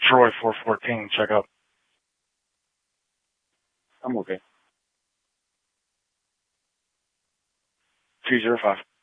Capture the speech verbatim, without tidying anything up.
Troy four fourteen, check out. I'm okay. two zero five.